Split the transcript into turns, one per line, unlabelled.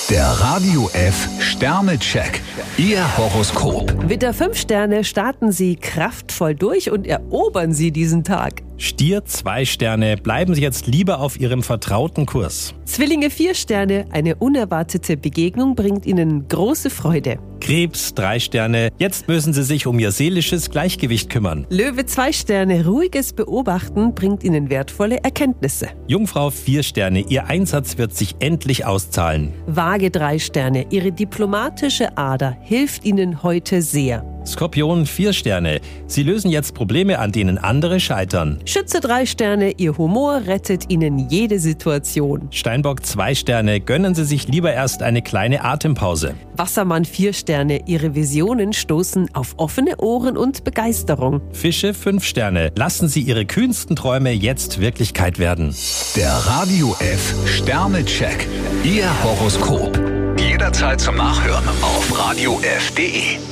Der Radio F Sternecheck. Ihr Horoskop.
Widder 5 Sterne, starten Sie kraftvoll durch und erobern Sie diesen Tag.
Stier 2 Sterne, bleiben Sie jetzt lieber auf Ihrem vertrauten Kurs.
Zwillinge 4 Sterne, eine unerwartete Begegnung bringt Ihnen große Freude.
Krebs 3 Sterne, jetzt müssen Sie sich um Ihr seelisches Gleichgewicht kümmern.
Löwe 2 Sterne, ruhiges Beobachten bringt Ihnen wertvolle Erkenntnisse.
Jungfrau 4 Sterne, Ihr Einsatz wird sich endlich auszahlen.
Waage 3 Sterne, Ihre diplomatische Ader hilft Ihnen heute sehr.
Skorpion 4 Sterne, Sie lösen jetzt Probleme, an denen andere scheitern.
Schütze 3 Sterne, Ihr Humor rettet Ihnen jede Situation.
Steinbock 2 Sterne, gönnen Sie sich lieber erst eine kleine Atempause.
Wassermann 4 Sterne, Ihre Visionen stoßen auf offene Ohren und Begeisterung.
Fische 5 Sterne, lassen Sie Ihre kühnsten Träume jetzt Wirklichkeit werden.
Der Radio F Sternecheck. Ihr Horoskop. Jederzeit zum Nachhören auf radiof.de.